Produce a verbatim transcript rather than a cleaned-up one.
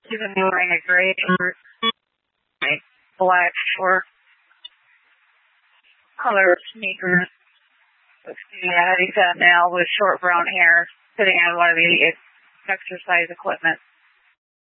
He's going to be wearing a gray shirt, black short color sneakers. Yeah, he's got now with short brown hair sitting on one of the exercise equipment.